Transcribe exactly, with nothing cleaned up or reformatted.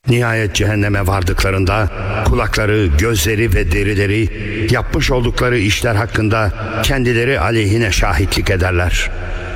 Nihayet cehenneme vardıklarında kulakları, gözleri ve derileri yapmış oldukları işler hakkında kendileri aleyhine şahitlik ederler.